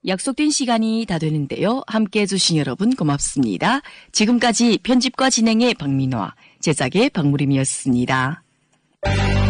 약속된 시간이 다 되는데요. 함께해 주신 여러분 고맙습니다. 지금까지 편집과 진행의 박민화, 제작의 박무림이었습니다.